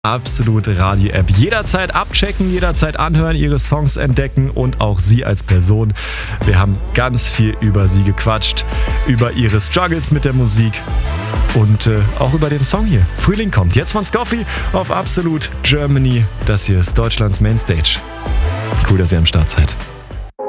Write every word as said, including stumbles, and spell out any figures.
Absolute Radio-App. Jederzeit abchecken, jederzeit anhören, ihre Songs entdecken und auch sie als Person. Wir haben ganz viel über sie gequatscht, über ihre Struggles mit der Musik und äh, auch über den Song hier. Frühling kommt. Jetzt von Scoffy auf Absolute Germany. Das hier ist Deutschlands Mainstage. Cool, dass ihr am Start seid.